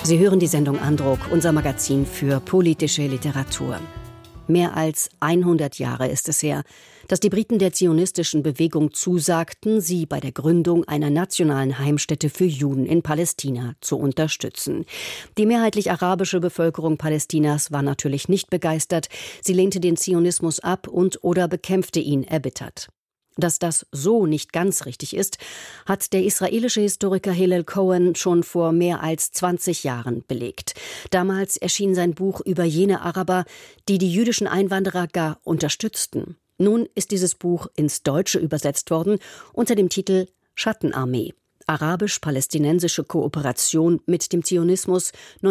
Sie hören die Sendung Andruck, unser Magazin für politische Literatur. Mehr als 100 Jahre ist es her, dass die Briten der zionistischen Bewegung zusagten, sie bei der Gründung einer nationalen Heimstätte für Juden in Palästina zu unterstützen. Die mehrheitlich arabische Bevölkerung Palästinas war natürlich nicht begeistert. Sie lehnte den Zionismus ab oder bekämpfte ihn erbittert. Dass das so nicht ganz richtig ist, hat der israelische Historiker Hillel Cohen schon vor mehr als 20 Jahren belegt. Damals erschien sein Buch über jene Araber, die die jüdischen Einwanderer gar unterstützten. Nun ist dieses Buch ins Deutsche übersetzt worden unter dem Titel Schattenarmee. Arabisch-palästinensische Kooperation mit dem Zionismus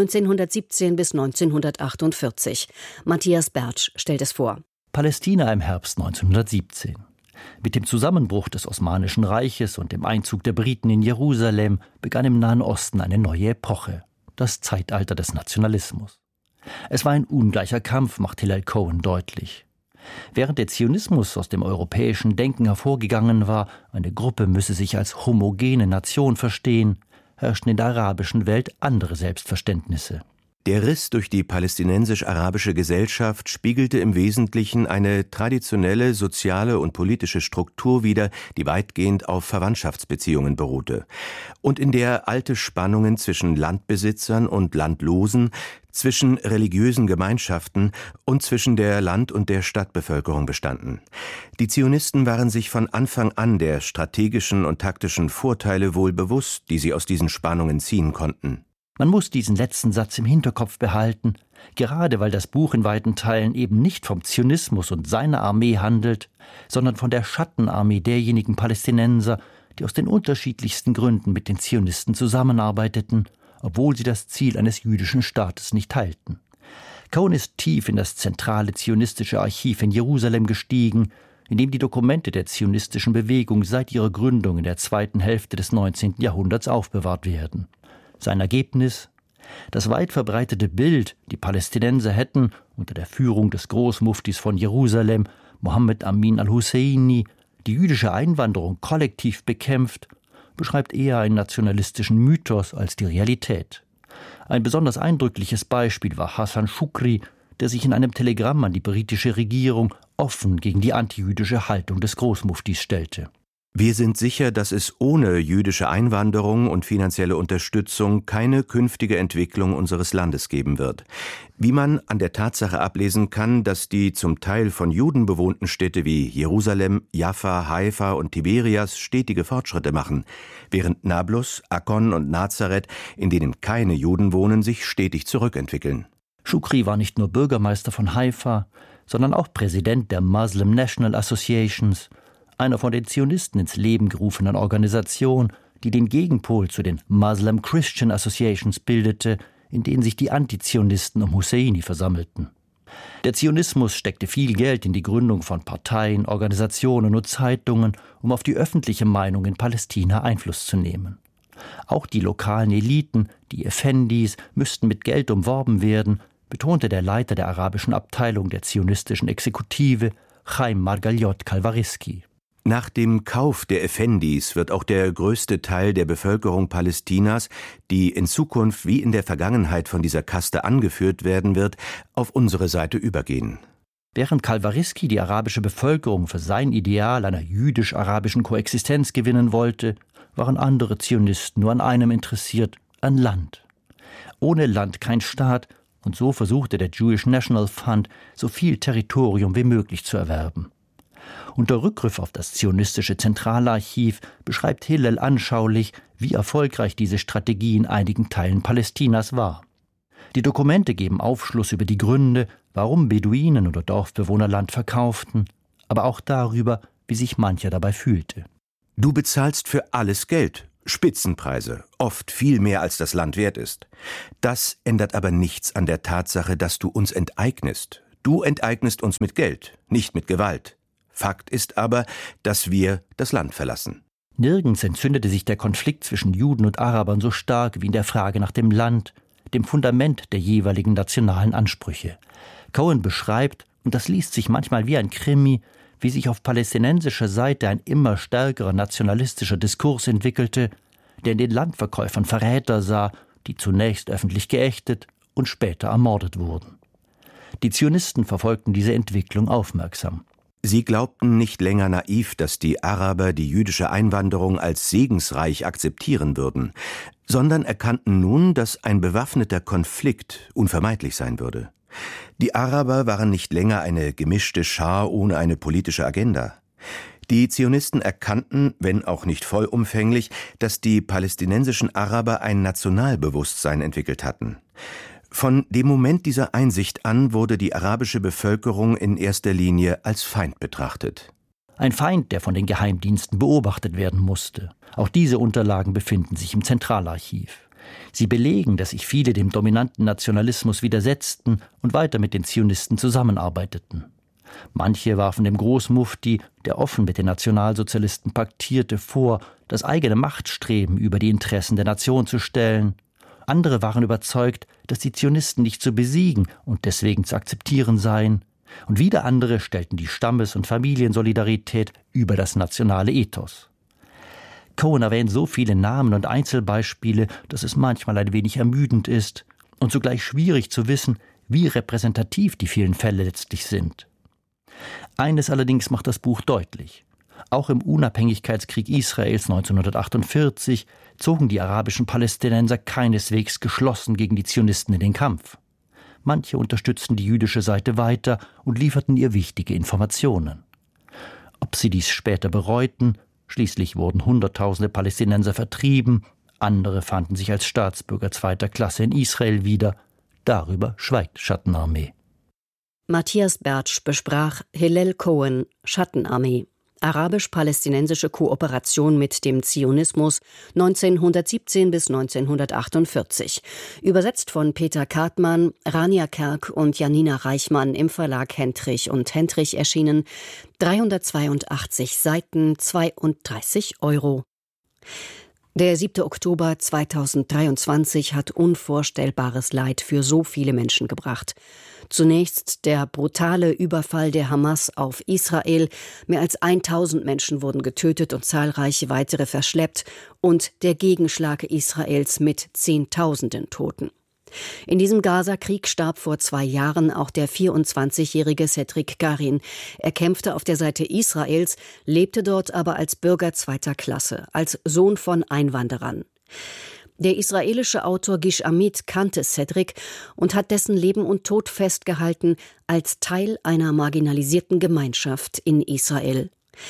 1917 bis 1948. Matthias Bertsch stellt es vor. Palästina im Herbst 1917. Mit dem Zusammenbruch des Osmanischen Reiches und dem Einzug der Briten in Jerusalem begann im Nahen Osten eine neue Epoche, das Zeitalter des Nationalismus. Es war ein ungleicher Kampf, macht Hillel Cohen deutlich. Während der Zionismus aus dem europäischen Denken hervorgegangen war, eine Gruppe müsse sich als homogene Nation verstehen, herrschten in der arabischen Welt andere Selbstverständnisse. Der Riss durch die palästinensisch-arabische Gesellschaft spiegelte im Wesentlichen eine traditionelle soziale und politische Struktur wider, die weitgehend auf Verwandtschaftsbeziehungen beruhte und in der alte Spannungen zwischen Landbesitzern und Landlosen, zwischen religiösen Gemeinschaften und zwischen der Land- und der Stadtbevölkerung bestanden. Die Zionisten waren sich von Anfang an der strategischen und taktischen Vorteile wohl bewusst, die sie aus diesen Spannungen ziehen konnten. Man muss diesen letzten Satz im Hinterkopf behalten, gerade weil das Buch in weiten Teilen eben nicht vom Zionismus und seiner Armee handelt, sondern von der Schattenarmee derjenigen Palästinenser, die aus den unterschiedlichsten Gründen mit den Zionisten zusammenarbeiteten, obwohl sie das Ziel eines jüdischen Staates nicht teilten. Cohen ist tief in das zentrale zionistische Archiv in Jerusalem gestiegen, in dem die Dokumente der zionistischen Bewegung seit ihrer Gründung in der zweiten Hälfte des 19. Jahrhunderts aufbewahrt werden. Sein Ergebnis? Das weit verbreitete Bild, die Palästinenser hätten, unter der Führung des Großmuftis von Jerusalem, Mohammed Amin al-Husseini, die jüdische Einwanderung kollektiv bekämpft, beschreibt eher einen nationalistischen Mythos als die Realität. Ein besonders eindrückliches Beispiel war Hassan Shukri, der sich in einem Telegramm an die britische Regierung offen gegen die antijüdische Haltung des Großmuftis stellte. Wir sind sicher, dass es ohne jüdische Einwanderung und finanzielle Unterstützung keine künftige Entwicklung unseres Landes geben wird. Wie man an der Tatsache ablesen kann, dass die zum Teil von Juden bewohnten Städte wie Jerusalem, Jaffa, Haifa und Tiberias stetige Fortschritte machen, während Nablus, Akkon und Nazareth, in denen keine Juden wohnen, sich stetig zurückentwickeln. Shukri war nicht nur Bürgermeister von Haifa, sondern auch Präsident der Muslim National Associations, einer von den Zionisten ins Leben gerufenen Organisation, die den Gegenpol zu den Muslim Christian Associations bildete, in denen sich die Antizionisten um Husseini versammelten. Der Zionismus steckte viel Geld in die Gründung von Parteien, Organisationen und Zeitungen, um auf die öffentliche Meinung in Palästina Einfluss zu nehmen. Auch die lokalen Eliten, die Effendis, müssten mit Geld umworben werden, betonte der Leiter der arabischen Abteilung der zionistischen Exekutive, Chaim Margaliot Kalwariski. Nach dem Kauf der Effendis wird auch der größte Teil der Bevölkerung Palästinas, die in Zukunft wie in der Vergangenheit von dieser Kaste angeführt werden wird, auf unsere Seite übergehen. Während Kalwariski die arabische Bevölkerung für sein Ideal einer jüdisch-arabischen Koexistenz gewinnen wollte, waren andere Zionisten nur an einem interessiert, an Land. Ohne Land kein Staat, und so versuchte der Jewish National Fund, so viel Territorium wie möglich zu erwerben. Unter Rückgriff auf das zionistische Zentralarchiv beschreibt Hillel anschaulich, wie erfolgreich diese Strategie in einigen Teilen Palästinas war. Die Dokumente geben Aufschluss über die Gründe, warum Beduinen oder Dorfbewohner Land verkauften, aber auch darüber, wie sich mancher dabei fühlte. Du bezahlst für alles Geld, Spitzenpreise, oft viel mehr als das Land wert ist. Das ändert aber nichts an der Tatsache, dass du uns enteignest. Du enteignest uns mit Geld, nicht mit Gewalt. Fakt ist aber, dass wir das Land verlassen. Nirgends entzündete sich der Konflikt zwischen Juden und Arabern so stark wie in der Frage nach dem Land, dem Fundament der jeweiligen nationalen Ansprüche. Cohen beschreibt, und das liest sich manchmal wie ein Krimi, wie sich auf palästinensischer Seite ein immer stärkerer nationalistischer Diskurs entwickelte, der in den Landverkäufern Verräter sah, die zunächst öffentlich geächtet und später ermordet wurden. Die Zionisten verfolgten diese Entwicklung aufmerksam. Sie glaubten nicht länger naiv, dass die Araber die jüdische Einwanderung als segensreich akzeptieren würden, sondern erkannten nun, dass ein bewaffneter Konflikt unvermeidlich sein würde. Die Araber waren nicht länger eine gemischte Schar ohne eine politische Agenda. Die Zionisten erkannten, wenn auch nicht vollumfänglich, dass die palästinensischen Araber ein Nationalbewusstsein entwickelt hatten. Von dem Moment dieser Einsicht an wurde die arabische Bevölkerung in erster Linie als Feind betrachtet. Ein Feind, der von den Geheimdiensten beobachtet werden musste. Auch diese Unterlagen befinden sich im Zentralarchiv. Sie belegen, dass sich viele dem dominanten Nationalismus widersetzten und weiter mit den Zionisten zusammenarbeiteten. Manche warfen dem Großmufti, der offen mit den Nationalsozialisten paktierte, vor, das eigene Machtstreben über die Interessen der Nation zu stellen. Andere waren überzeugt, dass die Zionisten nicht zu besiegen und deswegen zu akzeptieren seien. Und wieder andere stellten die Stammes- und Familiensolidarität über das nationale Ethos. Cohen erwähnt so viele Namen und Einzelbeispiele, dass es manchmal ein wenig ermüdend ist und zugleich schwierig zu wissen, wie repräsentativ die vielen Fälle letztlich sind. Eines allerdings macht das Buch deutlich. Auch im Unabhängigkeitskrieg Israels 1948 zogen die arabischen Palästinenser keineswegs geschlossen gegen die Zionisten in den Kampf. Manche unterstützten die jüdische Seite weiter und lieferten ihr wichtige Informationen. Ob sie dies später bereuten, schließlich wurden Hunderttausende Palästinenser vertrieben, andere fanden sich als Staatsbürger zweiter Klasse in Israel wieder. Darüber schweigt Schattenarmee. Matthias Bertsch besprach Hillel Cohen, Schattenarmee. Arabisch-palästinensische Kooperation mit dem Zionismus 1917 bis 1948. Übersetzt von Peter Kartmann, Rania Kerk und Janina Reichmann im Verlag Hendrich und Hendrich erschienen. 382 Seiten, 32 €. Der 7. Oktober 2023 hat unvorstellbares Leid für so viele Menschen gebracht. Zunächst der brutale Überfall der Hamas auf Israel. Mehr als 1000 Menschen wurden getötet und zahlreiche weitere verschleppt. Und der Gegenschlag Israels mit Zehntausenden Toten. In diesem Gaza-Krieg starb vor 2 Jahren auch der 24-jährige Cedric Garin. Er kämpfte auf der Seite Israels, lebte dort aber als Bürger zweiter Klasse, als Sohn von Einwanderern. Der israelische Autor Gish Amit kannte Cedric und hat dessen Leben und Tod festgehalten als Teil einer marginalisierten Gemeinschaft in Israel.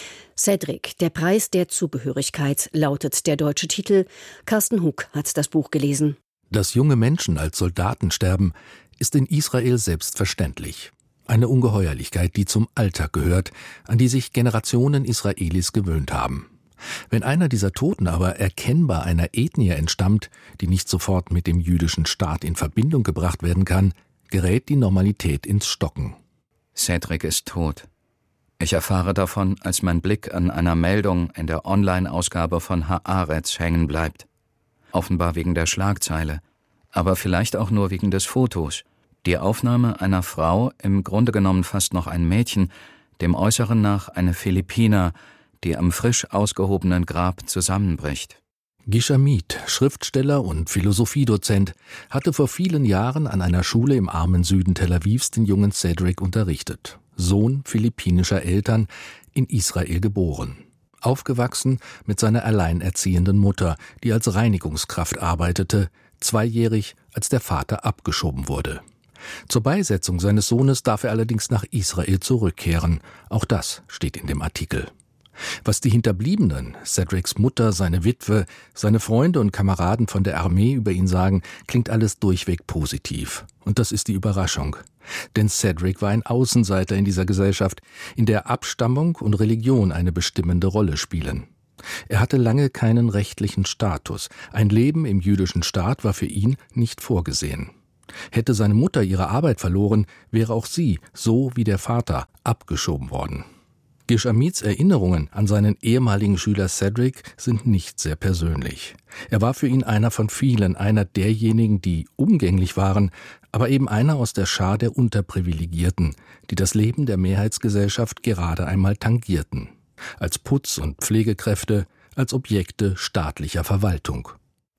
Cedric, der Preis der Zugehörigkeit, lautet der deutsche Titel. Carsten Hug hat das Buch gelesen. Dass junge Menschen als Soldaten sterben, ist in Israel selbstverständlich. Eine Ungeheuerlichkeit, die zum Alltag gehört, an die sich Generationen Israelis gewöhnt haben. Wenn einer dieser Toten aber erkennbar einer Ethnie entstammt, die nicht sofort mit dem jüdischen Staat in Verbindung gebracht werden kann, gerät die Normalität ins Stocken. Cedric ist tot. Ich erfahre davon, als mein Blick an einer Meldung in der Online-Ausgabe von Haaretz hängen bleibt. Offenbar wegen der Schlagzeile, aber vielleicht auch nur wegen des Fotos. Die Aufnahme einer Frau, im Grunde genommen fast noch ein Mädchen, dem Äußeren nach eine Philippiner, die am frisch ausgehobenen Grab zusammenbricht. Gish Amit, Schriftsteller und Philosophiedozent, hatte vor vielen Jahren an einer Schule im armen Süden Tel Avivs den jungen Cedric unterrichtet. Sohn philippinischer Eltern, in Israel geboren. Aufgewachsen mit seiner alleinerziehenden Mutter, die als Reinigungskraft arbeitete, 2-jährig, als der Vater abgeschoben wurde. Zur Beisetzung seines Sohnes darf er allerdings nach Israel zurückkehren. Auch das steht in dem Artikel. Was die Hinterbliebenen, Cedrics Mutter, seine Witwe, seine Freunde und Kameraden von der Armee über ihn sagen, klingt alles durchweg positiv. Und das ist die Überraschung. Denn Cedric war ein Außenseiter in dieser Gesellschaft, in der Abstammung und Religion eine bestimmende Rolle spielen. Er hatte lange keinen rechtlichen Status. Ein Leben im jüdischen Staat war für ihn nicht vorgesehen. Hätte seine Mutter ihre Arbeit verloren, wäre auch sie, so wie der Vater, abgeschoben worden. Gish Amits Erinnerungen an seinen ehemaligen Schüler Cedric sind nicht sehr persönlich. Er war für ihn einer von vielen, einer derjenigen, die umgänglich waren, aber eben einer aus der Schar der Unterprivilegierten, die das Leben der Mehrheitsgesellschaft gerade einmal tangierten. Als Putz- und Pflegekräfte, als Objekte staatlicher Verwaltung.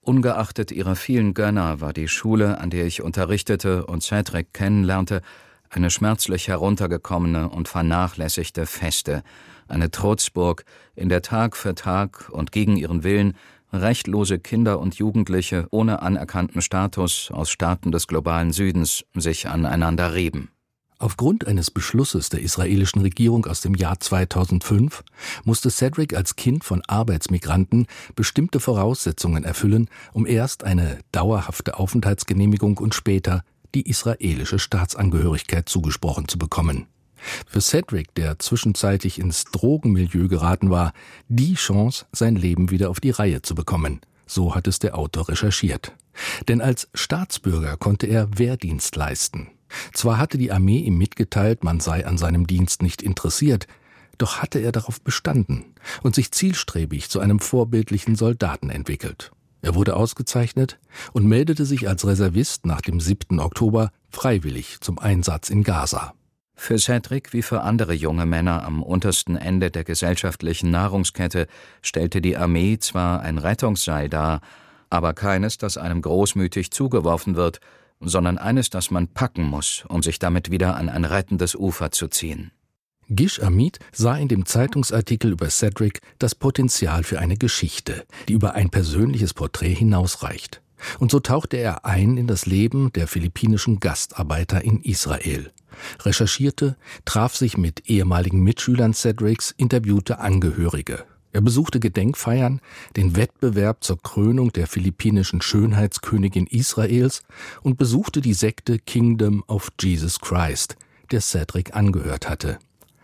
Ungeachtet ihrer vielen Gönner war die Schule, an der ich unterrichtete und Cedric kennenlernte, eine schmerzlich heruntergekommene und vernachlässigte Feste, eine Trutzburg, in der Tag für Tag und gegen ihren Willen rechtlose Kinder und Jugendliche ohne anerkannten Status aus Staaten des globalen Südens sich aneinander rieben. Aufgrund eines Beschlusses der israelischen Regierung aus dem Jahr 2005 musste Cedric als Kind von Arbeitsmigranten bestimmte Voraussetzungen erfüllen, um erst eine dauerhafte Aufenthaltsgenehmigung und später die israelische Staatsangehörigkeit zugesprochen zu bekommen. Für Cedric, der zwischenzeitlich ins Drogenmilieu geraten war, die Chance, sein Leben wieder auf die Reihe zu bekommen. So hat es der Autor recherchiert. Denn als Staatsbürger konnte er Wehrdienst leisten. Zwar hatte die Armee ihm mitgeteilt, man sei an seinem Dienst nicht interessiert, doch hatte er darauf bestanden und sich zielstrebig zu einem vorbildlichen Soldaten entwickelt. Er wurde ausgezeichnet und meldete sich als Reservist nach dem 7. Oktober freiwillig zum Einsatz in Gaza. Für Cedric wie für andere junge Männer am untersten Ende der gesellschaftlichen Nahrungskette stellte die Armee zwar ein Rettungsseil dar, aber keines, das einem großmütig zugeworfen wird, sondern eines, das man packen muss, um sich damit wieder an ein rettendes Ufer zu ziehen. Gish Amit sah in dem Zeitungsartikel über Cedric das Potenzial für eine Geschichte, die über ein persönliches Porträt hinausreicht. Und so tauchte er ein in das Leben der philippinischen Gastarbeiter in Israel, recherchierte, traf sich mit ehemaligen Mitschülern Cedrics, interviewte Angehörige. Er besuchte Gedenkfeiern, den Wettbewerb zur Krönung der philippinischen Schönheitskönigin Israels und besuchte die Sekte Kingdom of Jesus Christ, der Cedric angehört hatte.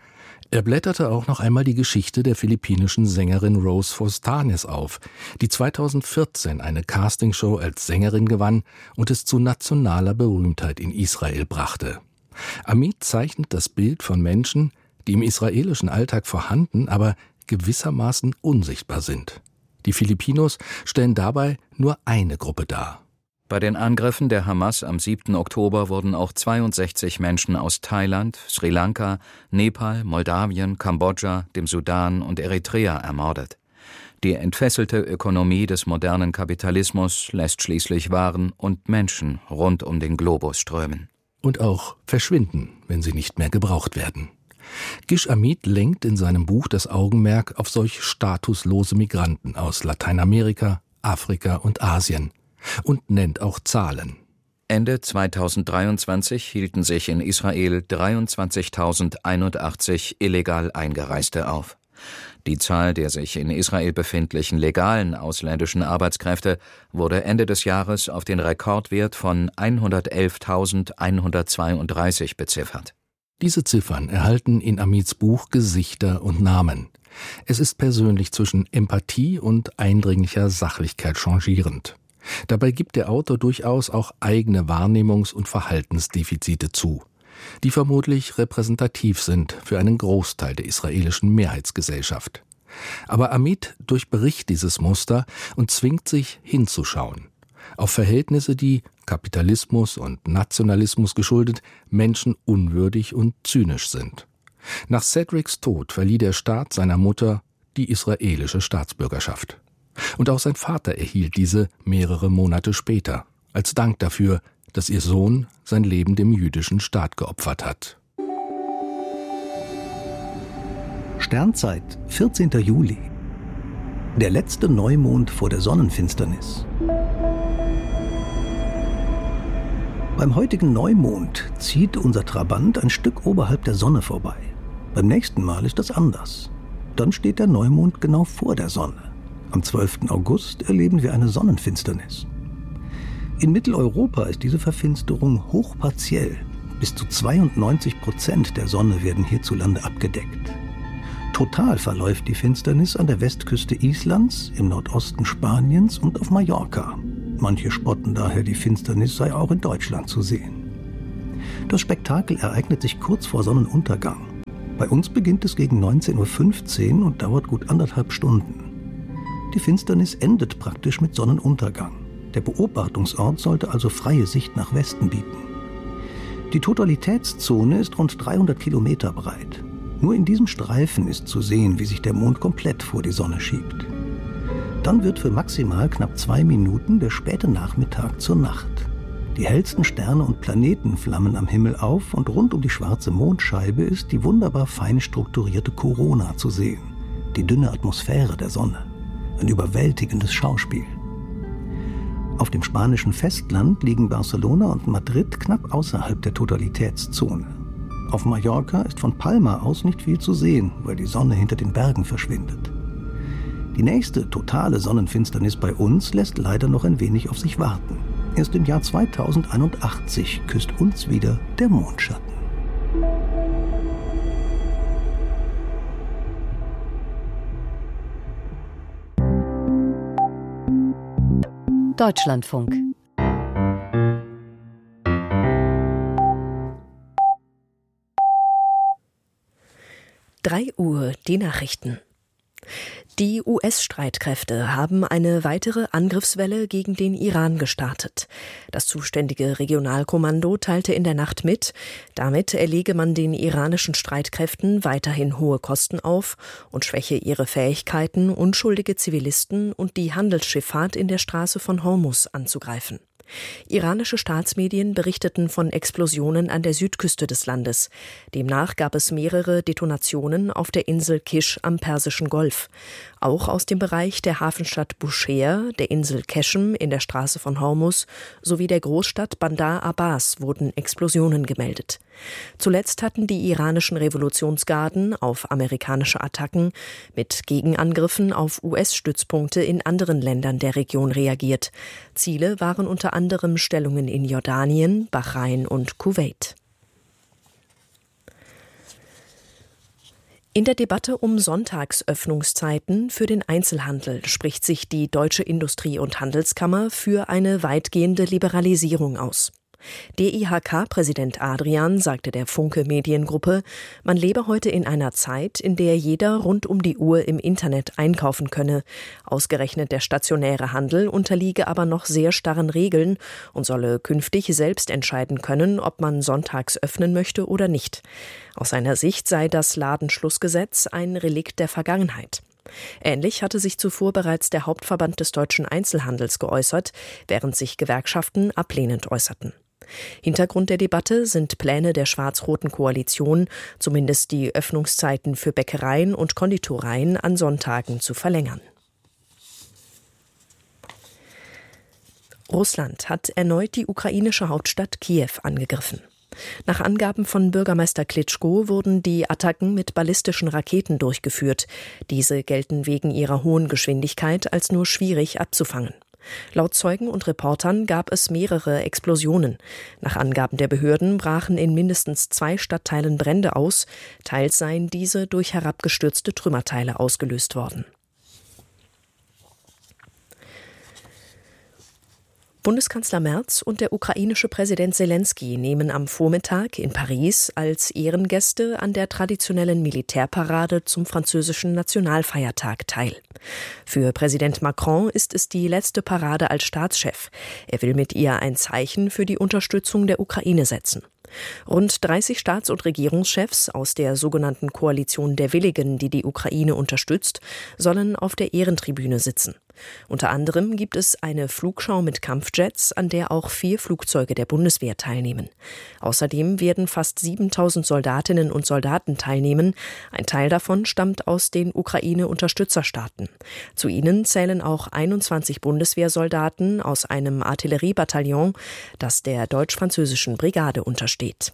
Er blätterte auch noch einmal die Geschichte der philippinischen Sängerin Rose Fostanes auf, die 2014 eine Castingshow als Sängerin gewann und es zu nationaler Berühmtheit in Israel brachte. Amit zeichnet das Bild von Menschen, die im israelischen Alltag vorhanden, aber gewissermaßen unsichtbar sind. Die Filipinos stellen dabei nur eine Gruppe dar. Bei den Angriffen der Hamas am 7. Oktober wurden auch 62 Menschen aus Thailand, Sri Lanka, Nepal, Moldawien, Kambodscha, dem Sudan und Eritrea ermordet. Die entfesselte Ökonomie des modernen Kapitalismus lässt schließlich Waren und Menschen rund um den Globus strömen. Und auch verschwinden, wenn sie nicht mehr gebraucht werden. Gish Amit lenkt in seinem Buch das Augenmerk auf solch statuslose Migranten aus Lateinamerika, Afrika und Asien und nennt auch Zahlen. Ende 2023 hielten sich in Israel 23.081 illegal Eingereiste auf. Die Zahl der sich in Israel befindlichen legalen ausländischen Arbeitskräfte wurde Ende des Jahres auf den Rekordwert von 111.132 beziffert. Diese Ziffern erhalten in Amits Buch Gesichter und Namen. Es ist persönlich zwischen Empathie und eindringlicher Sachlichkeit changierend. Dabei gibt der Autor durchaus auch eigene Wahrnehmungs- und Verhaltensdefizite zu, die vermutlich repräsentativ sind für einen Großteil der israelischen Mehrheitsgesellschaft. Aber Amit durchbricht dieses Muster und zwingt sich hinzuschauen auf Verhältnisse, die, Kapitalismus und Nationalismus geschuldet, menschenunwürdig und zynisch sind. Nach Cedrics Tod verlieh der Staat seiner Mutter die israelische Staatsbürgerschaft. Und auch sein Vater erhielt diese mehrere Monate später, als Dank dafür, dass ihr Sohn sein Leben dem jüdischen Staat geopfert hat. Sternzeit, 14. Juli. Der letzte Neumond vor der Sonnenfinsternis. Beim heutigen Neumond zieht unser Trabant ein Stück oberhalb der Sonne vorbei. Beim nächsten Mal ist das anders. Dann steht der Neumond genau vor der Sonne. Am 12. August erleben wir eine Sonnenfinsternis. In Mitteleuropa ist diese Verfinsterung hochpartiell. Bis zu 92% der Sonne werden hierzulande abgedeckt. Total verläuft die Finsternis an der Westküste Islands, im Nordosten Spaniens und auf Mallorca. Manche spotten daher, die Finsternis sei auch in Deutschland zu sehen. Das Spektakel ereignet sich kurz vor Sonnenuntergang. Bei uns beginnt es gegen 19.15 Uhr und dauert gut 1,5 Stunden. Die Finsternis endet praktisch mit Sonnenuntergang. Der Beobachtungsort sollte also freie Sicht nach Westen bieten. Die Totalitätszone ist rund 300 Kilometer breit. Nur in diesem Streifen ist zu sehen, wie sich der Mond komplett vor die Sonne schiebt. Dann wird für maximal knapp 2 Minuten der späte Nachmittag zur Nacht. Die hellsten Sterne und Planeten flammen am Himmel auf und rund um die schwarze Mondscheibe ist die wunderbar fein strukturierte Korona zu sehen, die dünne Atmosphäre der Sonne. Ein überwältigendes Schauspiel. Auf dem spanischen Festland liegen Barcelona und Madrid knapp außerhalb der Totalitätszone. Auf Mallorca ist von Palma aus nicht viel zu sehen, weil die Sonne hinter den Bergen verschwindet. Die nächste totale Sonnenfinsternis bei uns lässt leider noch ein wenig auf sich warten. Erst im Jahr 2081 küsst uns wieder der Mondschatten. Deutschlandfunk. Uhr, die Nachrichten. Die US-Streitkräfte haben eine weitere Angriffswelle gegen den Iran gestartet. Das zuständige Regionalkommando teilte in der Nacht mit, damit erlege man den iranischen Streitkräften weiterhin hohe Kosten auf und schwäche ihre Fähigkeiten, unschuldige Zivilisten und die Handelsschifffahrt in der Straße von Hormuz anzugreifen. Iranische Staatsmedien berichteten von Explosionen an der Südküste des Landes. Demnach gab es mehrere Detonationen auf der Insel Kish am Persischen Golf. Auch aus dem Bereich der Hafenstadt Bushehr, der Insel Keshem in der Straße von Hormuz sowie der Großstadt Bandar Abbas wurden Explosionen gemeldet. Zuletzt hatten die iranischen Revolutionsgarden auf amerikanische Attacken mit Gegenangriffen auf US-Stützpunkte in anderen Ländern der Region reagiert. Ziele waren unter anderem Stellungen in Jordanien, Bahrain und Kuwait. In der Debatte um Sonntagsöffnungszeiten für den Einzelhandel spricht sich die Deutsche Industrie- und Handelskammer für eine weitgehende Liberalisierung aus. DIHK-Präsident Adrian sagte der Funke Mediengruppe, man lebe heute in einer Zeit, in der jeder rund um die Uhr im Internet einkaufen könne. Ausgerechnet der stationäre Handel unterliege aber noch sehr starren Regeln und solle künftig selbst entscheiden können, ob man sonntags öffnen möchte oder nicht. Aus seiner Sicht sei das Ladenschlussgesetz ein Relikt der Vergangenheit. Ähnlich hatte sich zuvor bereits der Hauptverband des deutschen Einzelhandels geäußert, während sich Gewerkschaften ablehnend äußerten. Hintergrund der Debatte sind Pläne der schwarz-roten Koalition, zumindest die Öffnungszeiten für Bäckereien und Konditoreien an Sonntagen zu verlängern. Russland hat erneut die ukrainische Hauptstadt Kiew angegriffen. Nach Angaben von Bürgermeister Klitschko wurden die Attacken mit ballistischen Raketen durchgeführt. Diese gelten wegen ihrer hohen Geschwindigkeit als nur schwierig abzufangen. Laut Zeugen und Reportern gab es mehrere Explosionen. Nach Angaben der Behörden brachen in mindestens 2 Stadtteilen Brände aus. Teils seien diese durch herabgestürzte Trümmerteile ausgelöst worden. Bundeskanzler Merz und der ukrainische Präsident Selenskyj nehmen am Vormittag in Paris als Ehrengäste an der traditionellen Militärparade zum französischen Nationalfeiertag teil. Für Präsident Macron ist es die letzte Parade als Staatschef. Er will mit ihr ein Zeichen für die Unterstützung der Ukraine setzen. Rund 30 Staats- und Regierungschefs aus der sogenannten Koalition der Willigen, die die Ukraine unterstützt, sollen auf der Ehrentribüne sitzen. Unter anderem gibt es eine Flugschau mit Kampfjets, an der auch 4 Flugzeuge der Bundeswehr teilnehmen. Außerdem werden fast 7.000 Soldatinnen und Soldaten teilnehmen. Ein Teil davon stammt aus den Ukraine-Unterstützerstaaten. Zu ihnen zählen auch 21 Bundeswehrsoldaten aus einem Artilleriebataillon, das der deutsch-französischen Brigade untersteht.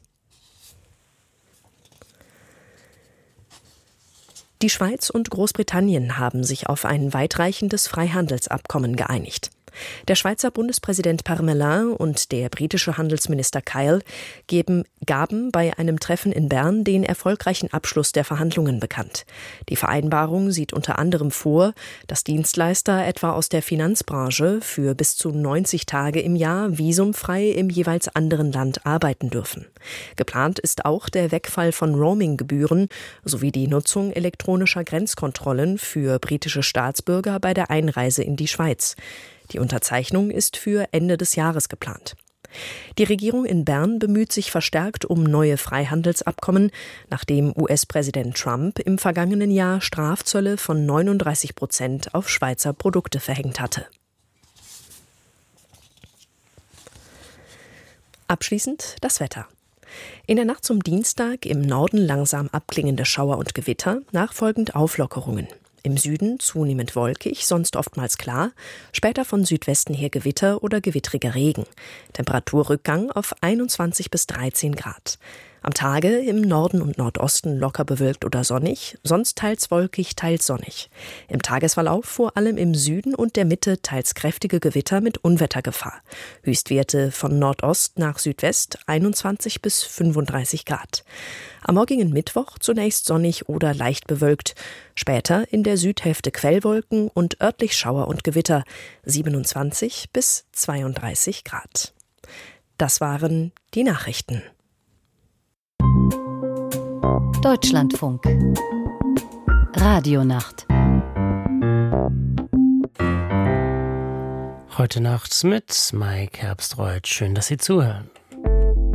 Die Schweiz und Großbritannien haben sich auf ein weitreichendes Freihandelsabkommen geeinigt. Der Schweizer Bundespräsident Parmelin und der britische Handelsminister Kyle gaben bei einem Treffen in Bern den erfolgreichen Abschluss der Verhandlungen bekannt. Die Vereinbarung sieht unter anderem vor, dass Dienstleister etwa aus der Finanzbranche für bis zu 90 Tage im Jahr visumfrei im jeweils anderen Land arbeiten dürfen. Geplant ist auch der Wegfall von Roaming-Gebühren sowie die Nutzung elektronischer Grenzkontrollen für britische Staatsbürger bei der Einreise in die Schweiz. Die Unterzeichnung ist für Ende des Jahres geplant. Die Regierung in Bern bemüht sich verstärkt um neue Freihandelsabkommen, nachdem US-Präsident Trump im vergangenen Jahr Strafzölle von 39% auf Schweizer Produkte verhängt hatte. Abschließend das Wetter. In der Nacht zum Dienstag im Norden langsam abklingende Schauer und Gewitter, nachfolgend Auflockerungen. Im Süden zunehmend wolkig, sonst oftmals klar, später von Südwesten her Gewitter oder gewittriger Regen. Temperaturrückgang auf 21 bis 13 Grad. Am Tage im Norden und Nordosten locker bewölkt oder sonnig, sonst teils wolkig, teils sonnig. Im Tagesverlauf vor allem im Süden und der Mitte teils kräftige Gewitter mit Unwettergefahr. Höchstwerte von Nordost nach Südwest 21 bis 35 Grad. Am morgigen Mittwoch zunächst sonnig oder leicht bewölkt. Später in der Südhälfte Quellwolken und örtlich Schauer und Gewitter 27 bis 32 Grad. Das waren die Nachrichten. Deutschlandfunk. Radionacht. Heute Nacht mit Mike Herbstreuth. Schön, dass Sie zuhören.